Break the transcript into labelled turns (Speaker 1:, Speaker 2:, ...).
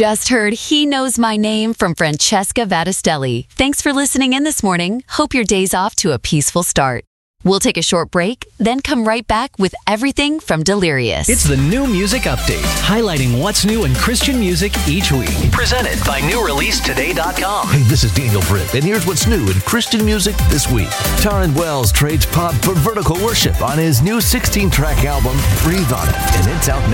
Speaker 1: just heard He Knows My Name from Francesca Battistelli. Thanks for listening in this morning. Hope your day's off to a peaceful start. We'll take a short break, then come right back with everything from Delirious.
Speaker 2: It's the New Music Update, highlighting what's new in Christian music each week. Presented by NewReleaseToday.com.
Speaker 3: Hey, this is Daniel Britt, and here's what's new in Christian music this week. Taryn Wells trades pop for vertical worship on his new 16-track album, Breathe On It, and it's out now.